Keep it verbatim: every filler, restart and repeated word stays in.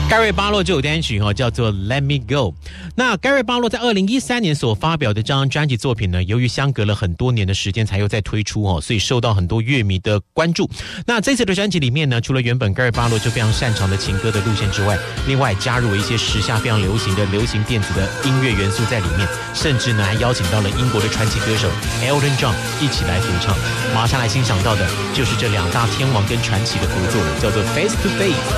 盖瑞巴洛这首单曲、哦、叫做 Let Me Go。 那盖瑞巴洛在二零一三年所发表的这张专辑作品呢，由于相隔了很多年的时间才又再推出、哦、所以受到很多乐迷的关注。那这次的专辑里面呢，除了原本盖瑞巴洛就非常擅长的情歌的路线之外，另外加入了一些时下非常流行的流行电子的音乐元素在里面，甚至呢还邀请到了英国的传奇歌手 Elton John 一起来独唱。马上来欣赏到的就是这两大天王跟传奇的合作，叫做 Face to Face。